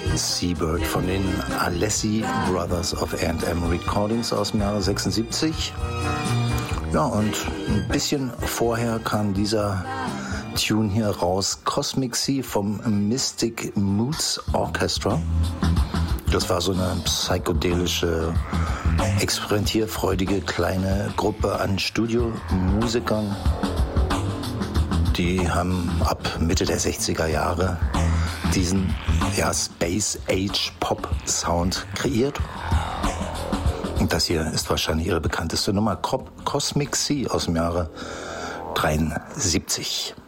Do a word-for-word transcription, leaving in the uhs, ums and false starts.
Seabird von den Alessi Brothers of A and M Recordings aus dem Jahre sechsundsiebzig. Ja, und ein bisschen vorher kam dieser Tune hier raus, Cosmic Sea vom Mystic Moods Orchestra. Das war so eine psychedelische, experimentierfreudige kleine Gruppe an Studiomusikern. Die haben ab Mitte der sechziger Jahre diesen ja, Space Age Pop Sound kreiert. Und das hier ist wahrscheinlich ihre bekannteste Nummer, Cosmic Sea aus dem Jahre dreiundsiebzig.